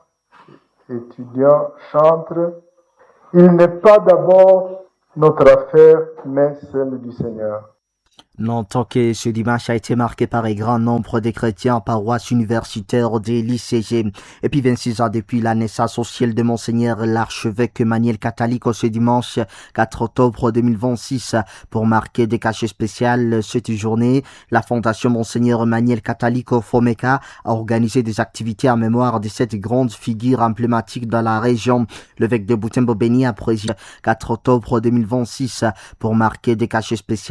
étudiants, chantres, il n'est pas d'abord notre affaire, mais celle du Seigneur. Notons que ce dimanche a été marqué par un grand nombre de chrétiens en paroisse universitaire de l'ICG. Et puis 26 ans depuis la naissance au ciel de Monseigneur l'archevêque Emmanuel Kataliko ce dimanche 4 octobre 2026. Pour marquer des cachets spéciaux cette journée, la fondation Monseigneur Emmanuel Kataliko FOMECA a organisé des activités en mémoire de cette grande figure emblématique dans la région. L'évêque de Butembo-Beni a présidé 4 octobre 2026 pour marquer des cachets spéciaux.